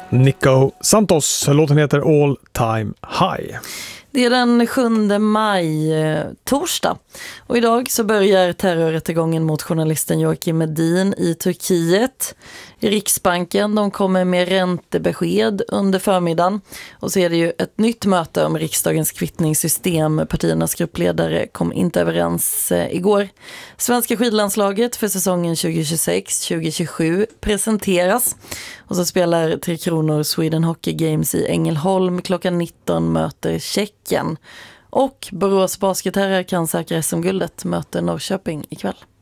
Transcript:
Nico Santos. Låten heter All Time High. Det är den 7 maj, torsdag. Och idag så börjar terrorrättegången mot journalisten Joakim Medin i Turkiet. Riksbanken, de kommer med räntebesked under förmiddagen. Och så är det ju ett nytt möte om riksdagens kvittningssystem. Partiernas gruppledare kom inte överens igår. Svenska skidlandslaget för säsongen 2026-2027 presenteras. Och så spelar Tre Kronor Sweden Hockey Games i Ängelholm klockan 19 möter Tjeckien. Och Borås basketherrar kan säkra SM-guldet möter Norrköping ikväll.